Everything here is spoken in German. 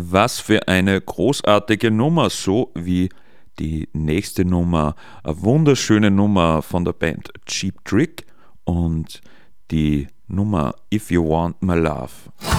Was für eine großartige Nummer, so wie die nächste Nummer. Eine wunderschöne Nummer von der Band Cheap Trick und die Nummer If You Want My Love.